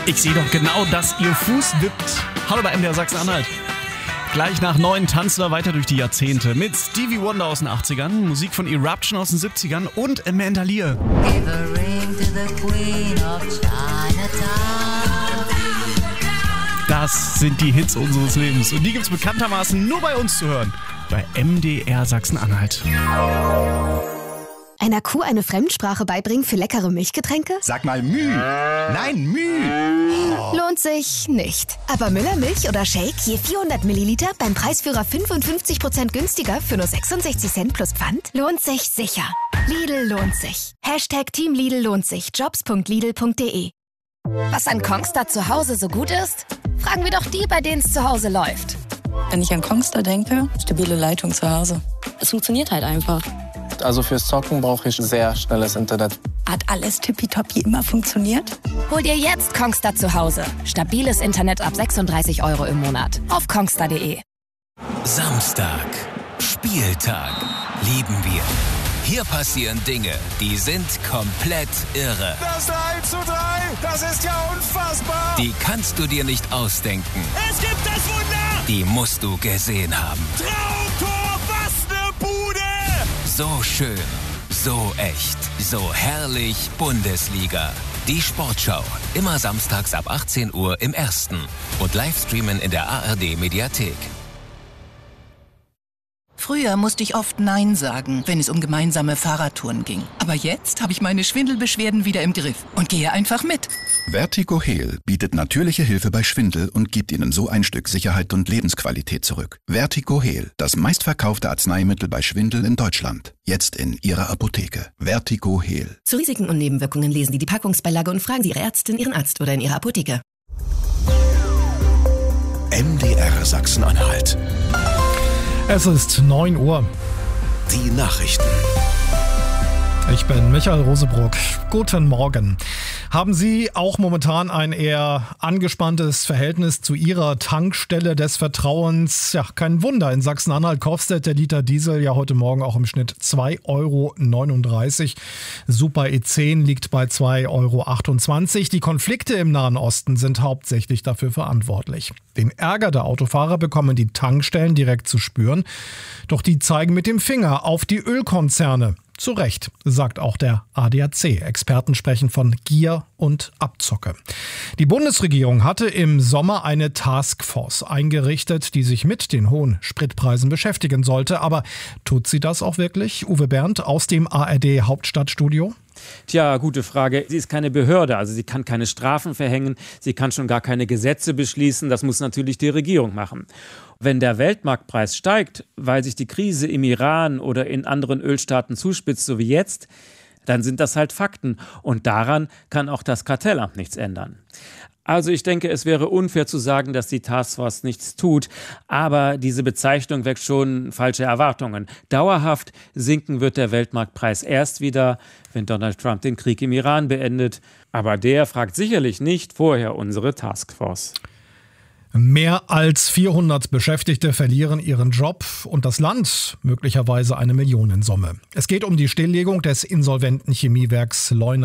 Ich sehe doch genau, dass ihr Fuß wippt. Hallo bei MDR Sachsen-Anhalt. Gleich nach 9 tanzen wir weiter durch die Jahrzehnte mit Stevie Wonder aus den 80ern, Musik von Eruption aus den 70ern und Amanda Lear. Give a ring to the Queen of Chinatown. Das sind die Hits unseres Lebens und die gibt's bekanntermaßen nur bei uns zu hören, bei MDR Sachsen-Anhalt. Einer Kuh eine Fremdsprache beibringen für leckere Milchgetränke? Sag mal Müh. Nein, Müh. Lohnt sich nicht. Aber Müllermilch oder Shake je 400 Milliliter beim Preisführer 55% günstiger für nur 66 Cent plus Pfand? Lohnt sich sicher. Lidl lohnt sich. Team Lidl lohnt sich. Jobs.lidl.de. Was an Kongstar zu Hause so gut ist? Fragen wir doch die, bei denen es zu Hause läuft. Wenn ich an Kongstar denke, stabile Leitung zu Hause. Es funktioniert halt einfach. Also fürs Zocken brauche ich sehr schnelles Internet. Hat alles tippitoppi immer funktioniert? Hol dir jetzt Kongstar zu Hause. Stabiles Internet ab 36 € im Monat. Auf kongstar.de. Samstag. Spieltag. Lieben wir. Hier passieren Dinge, die sind komplett irre. Das 1:3, das ist ja unfassbar. Die kannst du dir nicht ausdenken. Es gibt das Wunder. Die musst du gesehen haben. Traumtor, was eine Bude. So schön, so echt, so herrlich Bundesliga. Die Sportschau, immer samstags ab 18 Uhr im Ersten und Livestreamen in der ARD Mediathek. Früher musste ich oft Nein sagen, wenn es um gemeinsame Fahrradtouren ging. Aber jetzt habe ich meine Schwindelbeschwerden wieder im Griff und gehe einfach mit. Vertigo Heal bietet natürliche Hilfe bei Schwindel und gibt Ihnen so ein Stück Sicherheit und Lebensqualität zurück. Vertigo Heal, das meistverkaufte Arzneimittel bei Schwindel in Deutschland. Jetzt in Ihrer Apotheke. Vertigo Heal. Zu Risiken und Nebenwirkungen lesen Sie die Packungsbeilage und fragen Sie Ihre Ärztin, Ihren Arzt oder in Ihrer Apotheke. MDR Sachsen-Anhalt. Es ist 9 Uhr. Die Nachrichten. Ich bin Michael Rosebruck. Guten Morgen. Haben Sie auch momentan ein eher angespanntes Verhältnis zu Ihrer Tankstelle des Vertrauens? Ja, kein Wunder. In Sachsen-Anhalt kostet der Liter Diesel ja heute Morgen auch im Schnitt 2,39 €. Super E10 liegt bei 2,28 €. Die Konflikte im Nahen Osten sind hauptsächlich dafür verantwortlich. Den Ärger der Autofahrer bekommen die Tankstellen direkt zu spüren. Doch die zeigen mit dem Finger auf die Ölkonzerne. Zu Recht, sagt auch der ADAC. Experten sprechen von Gier und Abzocke. Die Bundesregierung hatte im Sommer eine Taskforce eingerichtet, die sich mit den hohen Spritpreisen beschäftigen sollte. Aber tut sie das auch wirklich? Uwe Berndt aus dem ARD Hauptstadtstudio. Tja, gute Frage. Sie ist keine Behörde, also sie kann keine Strafen verhängen, sie kann schon gar keine Gesetze beschließen, das muss natürlich die Regierung machen. Wenn der Weltmarktpreis steigt, weil sich die Krise im Iran oder in anderen Ölstaaten zuspitzt, so wie jetzt, dann sind das halt Fakten und daran kann auch das Kartellamt nichts ändern. Also ich denke, es wäre unfair zu sagen, dass die Taskforce nichts tut, aber diese Bezeichnung weckt schon falsche Erwartungen. Dauerhaft sinken wird der Weltmarktpreis erst wieder, wenn Donald Trump den Krieg im Iran beendet. Aber der fragt sicherlich nicht vorher unsere Taskforce. Mehr als 400 Beschäftigte verlieren ihren Job und das Land möglicherweise eine Millionensumme. Es geht um die Stilllegung des insolventen Chemiewerks Leuna